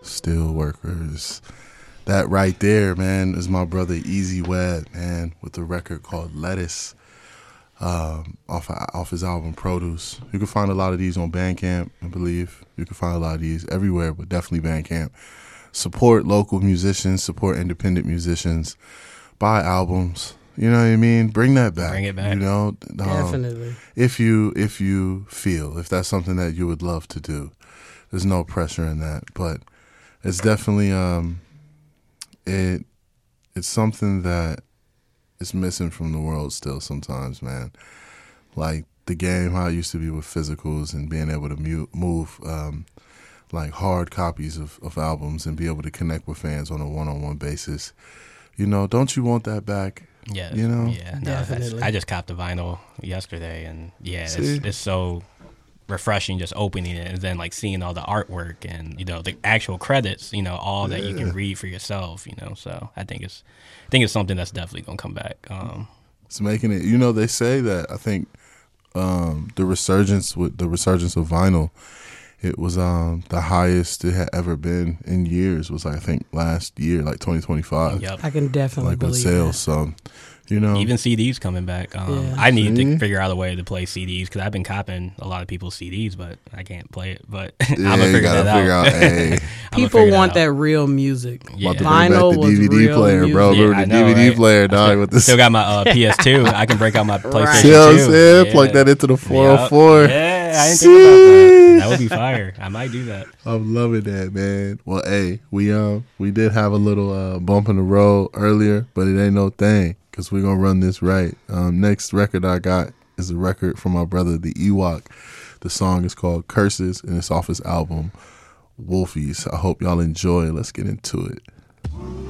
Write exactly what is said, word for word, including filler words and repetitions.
Steel Workers. That right there, man, is my brother Easy Webb, man, with the record called Lettuce, um, off off his album Produce. You can find a lot of these on Bandcamp, I believe. You can find a lot of these everywhere, but definitely Bandcamp. Support local musicians, support independent musicians, buy albums. You know what I mean? Bring that back. Bring it back. You know, um, Definitely. If you if you feel if that's something that you would love to do, there's no pressure in that, but it's definitely um, it it's something that is missing from the world still sometimes, man. Like the game, how it used to be with physicals and being able to mute, move um, like hard copies of, of albums and be able to connect with fans on a one-on-one basis. You know, don't you want that back? Yeah, you know, yeah, no, definitely. I just copped the vinyl yesterday, and yeah, it's, See? it's so refreshing just opening it and then like seeing all the artwork and you know the actual credits, you know, all that Yeah. you can read for yourself, you know. So I think it's, I think it's something that's definitely gonna come back. Um, It's making it. You know, they say that I think um, the resurgence with the resurgence of vinyl, it was um, the highest it had ever been in years. Was like I think last year, like twenty twenty-five. yep. I can definitely Like with believe sales. So, you know, Even C Ds coming back. Um, Yeah. I need See? to figure out a way to play C Ds because I've been copping a lot of people's C Ds, but I can't play it. But yeah, I'm gonna you figure gotta that figure out. out. Hey, that. I'ma People figure want out. that real music. Yeah. about to bring Vinyl back the was D V D real player, bro. music. Yeah, Remember I the know, D V D right? player, dog? With the Still got my uh, P S two. I can break out my PlayStation See what I'm two. saying? Yeah. Plug that into the four oh Yep. four. Yeah, I didn't think about that. That would be fire. I might do that. I'm loving that, man. Well, hey, we um we did have a little uh, bump in the road earlier, but it ain't no thing because we're gonna run this right. Um, next record I got is a record from my brother, the Ewok. The song is called Curses, and it's off his album Wolfies. I hope y'all enjoy. Let's get into it.